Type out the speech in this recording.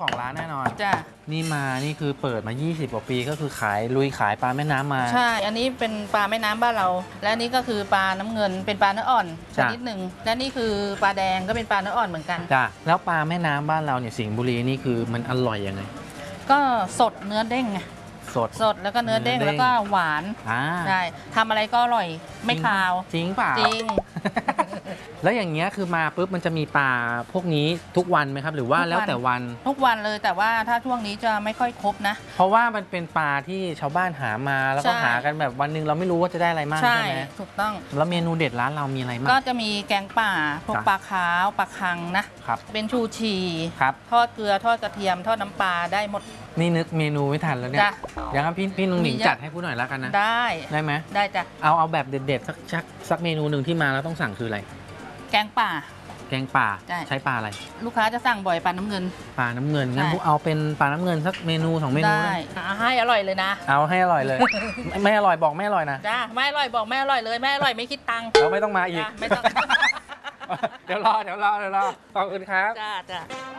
ของร้านแน่นอนจ้ะนี่คือเปิดมา20 กว่าปีก็คือลุยขายปลาแม่น้ำมาใช่อันนี้เป็นปลาแม่น้ำบ้านเรา และนี่ก็คือปลาน้ำเงินเป็นปลาเนื้ออ่อนชนิดหนึ่งและนี่คือปลาแดงก็เป็นปลาเนื้ออ่อนเหมือนกันจ้ะแล้วปลาแม่น้ำบ้านเราเนี่ยสิงห์บุรีนี่คือมันอร่อยยังไงก็สดเนื้อเด้งไงสดแล้วก็เนื้อเด้งแล้วก็หวานใช่ทำอะไรก็อร่อยไม่คาวจริงเปล่าจริงแล้วอย่างเงี้ยคือมาปุ๊บมันจะมีปลาพวกนี้ทุกวันไหมครับหรือว่าแล้วแต่วันทุกวันเลยแต่ว่าถ้าช่วงนี้จะไม่ค่อยครบนะเพราะว่ามันเป็นปลาที่ชาวบ้านหามาแล้วก็หากันแบบวันนึงเราไม่รู้ว่าจะได้อะไรมากใช่ไหมถูกต้องแล้วเมนูเด็ดร้านเรามีอะไรบ้างก็จะมีแกงป่าพวกปลาขาวปลาคังนะครับเป็นชูชีทอดเกลือทอดกระเทียมทอดน้ำปลาได้หมดนี่นึกเมนูไม่ทันแล้วเนี่ยอย่างนั้นพี่นุ่งหนิงจัดให้ผู้หน่อยแล้วกันนะได้ไหมได้จ้ะเอาแบบเด็ดๆสักเมนูหนึ่งที่มาแล้วต้องสั่งคืออะไรแกงป่าใช้ปลาอะไรลูกค้าจะสั่งบ่อยปลาน้ำเงินงั้นพวกเอาเป็นปลาน้ำเงินสักเมนู2 เมนูได้ให้อร่อยเลยนะเอาให้อร่อยเลย ไม่อร่อยบอกไม่อร่อยนะจ้าไม่อร่อยบอกไม่อร่อยเลยไม่อร่อยไม่คิดตังค์เราไม่ต้องมาอีกไม่ต้องเดี๋ยวรอขอบคุณครับจ้า